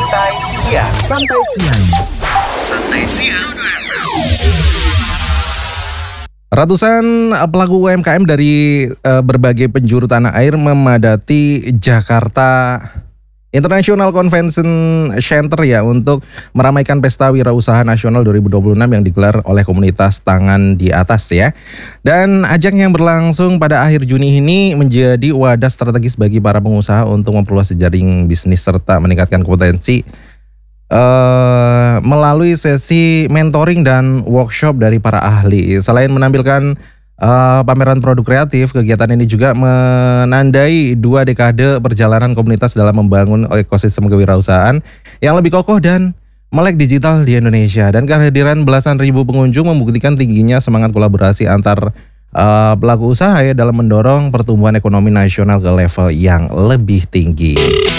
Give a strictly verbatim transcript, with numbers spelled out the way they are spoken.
Santai Siang. Santai Siang. Santai Siang. Ratusan pelaku U M K M dari uh, berbagai penjuru tanah air memadati Jakarta International Convention Center ya untuk meramaikan Pesta Wirausaha Nasional dua ribu dua puluh enam yang digelar oleh komunitas Tangan di Atas ya. Dan ajang yang berlangsung pada akhir Juni ini menjadi wadah strategis bagi para pengusaha untuk memperluas jejaring bisnis serta meningkatkan kompetensi Uh, melalui sesi mentoring dan workshop dari para ahli. Selain menampilkan uh, pameran produk kreatif, kegiatan ini juga menandai dua dekade perjalanan komunitas dalam membangun ekosistem kewirausahaan yang lebih kokoh dan melek digital di Indonesia. Dan kehadiran belasan ribu pengunjung membuktikan tingginya semangat kolaborasi antar uh, pelaku usaha ya dalam mendorong pertumbuhan ekonomi nasional ke level yang lebih tinggi.